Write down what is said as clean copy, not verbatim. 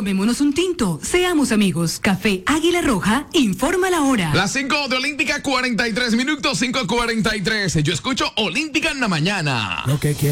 Tomémonos un tinto, seamos amigos. Café Águila Roja, informa la hora. Las 5 de Olímpica, 43 minutos, 5:43. Yo escucho Olímpica en la mañana. Lo que quiero.